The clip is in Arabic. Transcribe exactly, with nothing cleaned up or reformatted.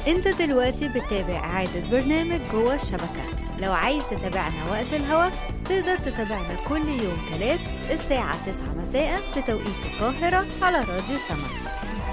انت دلوقتي بتتابع إعادة برنامج جوه الشبكة. لو عايز تتابعنا وقت الهوا تقدر تتابعنا كل يوم تلات الساعة تسعة مساء بتوقيت القاهرة على راديو سما.